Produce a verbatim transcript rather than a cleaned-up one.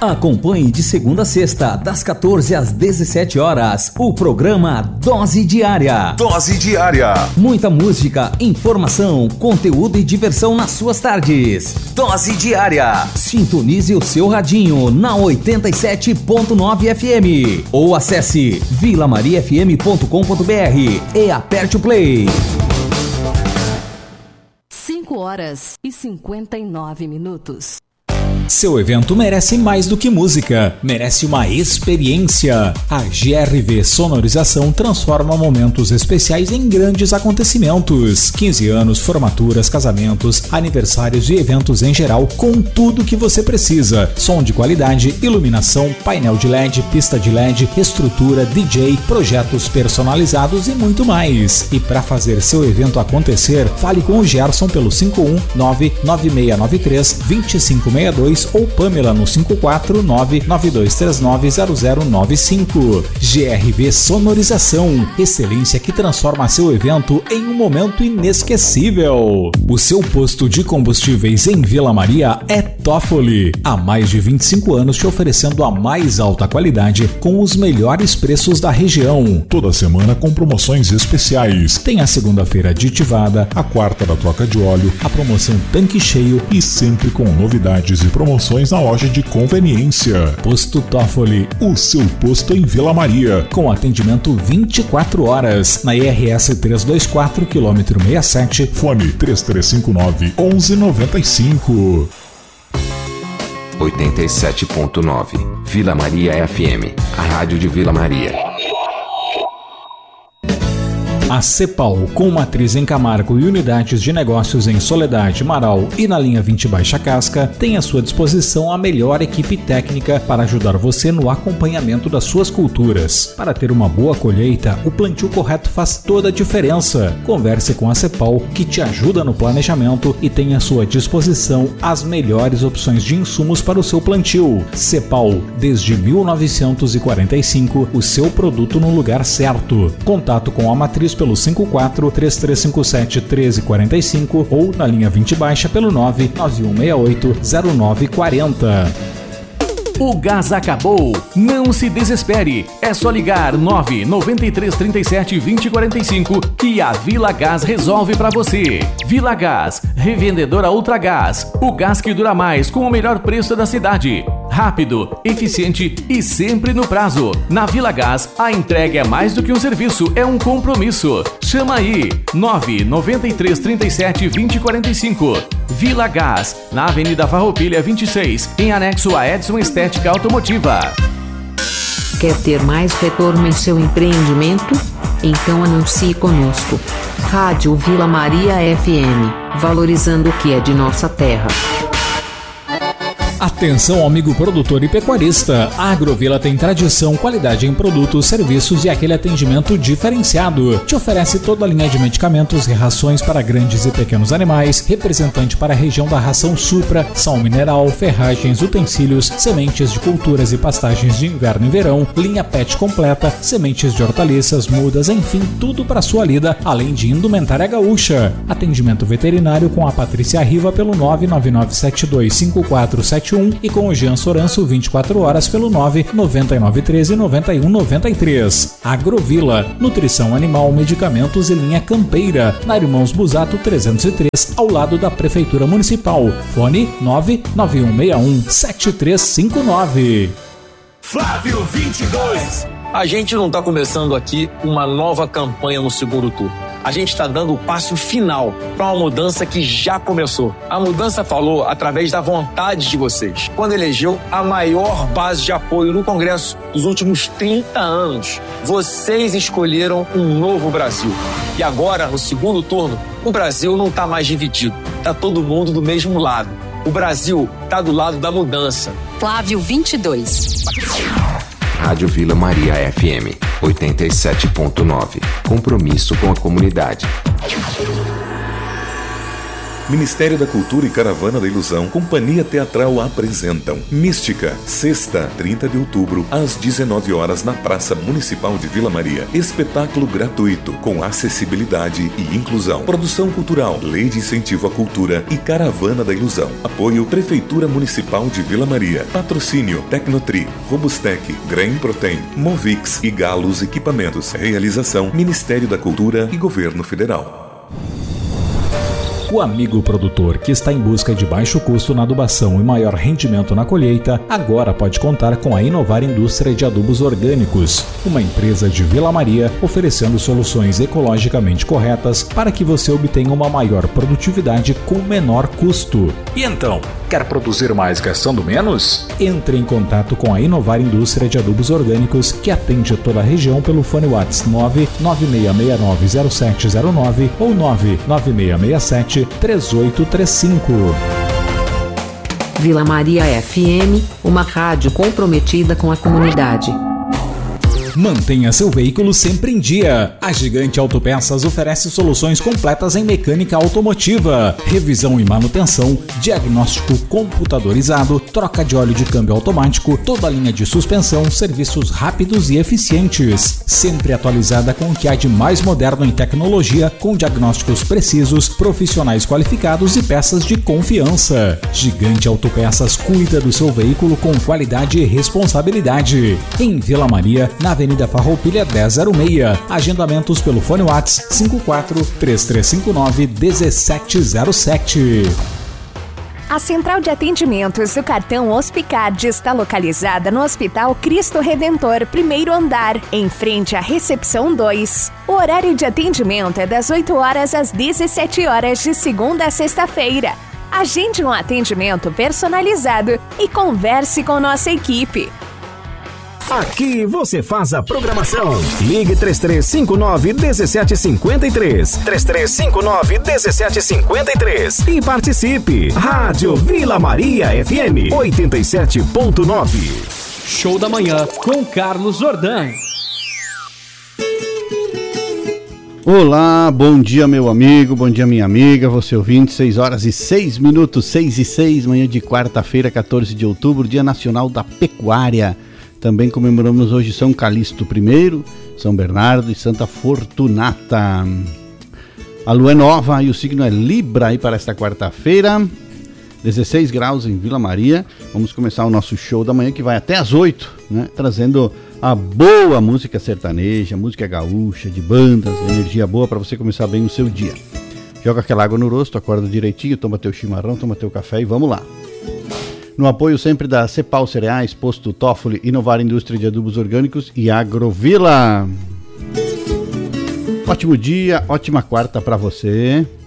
Acompanhe de segunda a sexta, das quatorze às dezessete horas, o programa Dose Diária. Dose Diária. Muita música, informação, conteúdo e diversão nas suas tardes. Dose Diária. Sintonize o seu radinho na oitenta e sete ponto nove F M ou acesse vila maria f m ponto com ponto b r e aperte o play. cinco horas e cinquenta e nove minutos. Seu evento merece mais do que música, merece uma experiência. A G R V Sonorização transforma momentos especiais em grandes acontecimentos. quinze anos, formaturas, casamentos, aniversários e eventos em geral, com tudo que você precisa. Som de qualidade, iluminação, painel de L E D, pista de L E D, estrutura, D J, projetos personalizados e muito mais. E para fazer seu evento acontecer, fale com o Gerson pelo cinco um nove nove seis nove três dois cinco seis dois ou Pamela no cinco quatro nove nove dois três nove zero zero nove cinco. G R V Sonorização, excelência que transforma seu evento em um momento inesquecível. O seu posto de combustíveis em Vila Maria é Toffoli. Há mais de vinte e cinco anos te oferecendo a mais alta qualidade com os melhores preços da região. Toda semana com promoções especiais. Tem a segunda-feira aditivada, a quarta da troca de óleo, a promoção tanque cheio e sempre com novidades e promoções na loja de conveniência. Posto Toffoli, o seu posto em Vila Maria. Com atendimento vinte e quatro horas. Na I R S trezentos e vinte e quatro, quilômetro sessenta e sete. Fone três três cinco nove, um um nove cinco. oitenta e sete ponto nove Vila Maria F M, a rádio de Vila Maria. A Cepal, com matriz em Camargo e unidades de negócios em Soledade, Marau e na linha vinte Baixa Casca, tem à sua disposição a melhor equipe técnica para ajudar você no acompanhamento das suas culturas. Para ter uma boa colheita, o plantio correto faz toda a diferença. Converse com a Cepal, que te ajuda no planejamento e tem à sua disposição as melhores opções de insumos para o seu plantio. Cepal, desde mil novecentos e quarenta e cinco, o seu produto no lugar certo. Contato com a matriz pelo cinco quatro três três cinco sete um três quatro cinco ou na linha vinte Baixa pelo nove nove um seis oito zero nove quatro zero. O gás acabou? Não se desespere. É só ligar nove nove três três sete dois zero quatro cinco que a Vila Gás resolve para você. Vila Gás, revendedora Ultragás. O gás que dura mais com o melhor preço da cidade. Rápido, eficiente e sempre no prazo. Na Vila Gás, a entrega é mais do que um serviço, é um compromisso. Chama aí, nove nove três três sete dois zero quatro cinco. Vila Gás, na Avenida Farroupilha vinte e seis, em anexo a Edson Estética Automotiva. Quer ter mais retorno em seu empreendimento? Então anuncie conosco. Rádio Vila Maria F M, valorizando o que é de nossa terra. Atenção, amigo produtor e pecuarista. A Agrovila tem tradição, qualidade em produtos, serviços e aquele atendimento diferenciado. Te oferece toda a linha de medicamentos e rações para grandes e pequenos animais, representante para a região da ração Supra, sal mineral, ferragens, utensílios, sementes de culturas e pastagens de inverno e verão, linha pet completa, sementes de hortaliças, mudas, enfim, tudo para sua lida, além de indumentária gaúcha. Atendimento veterinário com a Patrícia Riva pelo nove nove nove sete dois cinco quatro sete um e com o Jean Soranço vinte e quatro horas pelo nove nove nove um três nove um nove três. Agrovila, nutrição animal, medicamentos e linha campeira, na Irmãos Busato trezentos e três, ao lado da Prefeitura Municipal. Fone nove nove um seis um sete três cinco nove. Flávio vinte e dois. A gente não está começando aqui uma nova campanha no segundo turno. A gente está dando o passo final para uma mudança que já começou. A mudança falou através da vontade de vocês, quando elegeu a maior base de apoio no Congresso dos últimos trinta anos. Vocês escolheram um novo Brasil. E agora, no segundo turno, o Brasil não está mais dividido. Está todo mundo do mesmo lado. O Brasil está do lado da mudança. Flávio vinte e dois. Rádio Vila Maria F M, oitenta e sete ponto nove. Compromisso com a comunidade. Ministério da Cultura e Caravana da Ilusão, Companhia Teatral apresentam Mística, sexta, trinta de outubro, às dezenove horas na Praça Municipal de Vila Maria. Espetáculo gratuito, com acessibilidade e inclusão. Produção cultural, Lei de Incentivo à Cultura e Caravana da Ilusão. Apoio Prefeitura Municipal de Vila Maria. Patrocínio Tecnotri, Robustec, Grain Protein, Movix e Galos Equipamentos. Realização Ministério da Cultura e Governo Federal. O amigo produtor que está em busca de baixo custo na adubação e maior rendimento na colheita, agora pode contar com a Inovar Indústria de Adubos Orgânicos, uma empresa de Vila Maria oferecendo soluções ecologicamente corretas para que você obtenha uma maior produtividade com menor custo. E então, quer produzir mais gastando menos? Entre em contato com a Inovar Indústria de Adubos Orgânicos, que atende toda a região pelo fone WhatsApp nove nove seis seis nove zero sete zero nove ou nove nove seis seis sete três oito três cinco. Vila Maria F M, uma rádio comprometida com a comunidade. Mantenha seu veículo sempre em dia. A Gigante Autopeças oferece soluções completas em mecânica automotiva, revisão e manutenção, diagnóstico computadorizado, troca de óleo de câmbio automático, toda a linha de suspensão, serviços rápidos e eficientes. Sempre atualizada com o que há de mais moderno em tecnologia, com diagnósticos precisos, profissionais qualificados e peças de confiança. Gigante Autopeças cuida do seu veículo com qualidade e responsabilidade. Em Vila Maria, na Avenida Farroupilha dez zero seis. Agendamentos pelo fone WhatsApp cinco quatro três três cinco nove um sete zero sete. A Central de Atendimentos do Cartão Hospicard está localizada no Hospital Cristo Redentor, primeiro andar, em frente à Recepção dois. O horário de atendimento é das oito horas às dezessete horas, de segunda a sexta-feira. Agende um atendimento personalizado e converse com nossa equipe. Aqui você faz a programação. Ligue três três cinco nove um sete cinco três, três três cinco nove um sete cinco três e participe. Rádio Vila Maria F M oitenta e sete ponto nove. Show da manhã com Carlos Jordan. Olá, bom dia meu amigo, bom dia minha amiga, você ouvinte, seis horas e seis minutos, seis e seis, manhã de quarta-feira, quatorze de outubro, Dia Nacional da Pecuária. Também comemoramos hoje São Calixto I, São Bernardo e Santa Fortunata. A lua é nova e o signo é Libra aí para esta quarta-feira, dezesseis graus em Vila Maria. Vamos começar o nosso show da manhã que vai até às oito, né? Trazendo a boa música sertaneja, música gaúcha, de bandas, energia boa para você começar bem o seu dia. Joga aquela água no rosto, acorda direitinho, toma teu chimarrão, toma teu café e vamos lá. No apoio sempre da Cepal Cereais, Posto Toffoli, Inovar Indústria de Adubos Orgânicos e Agrovila. Ótimo dia, ótima quarta para você.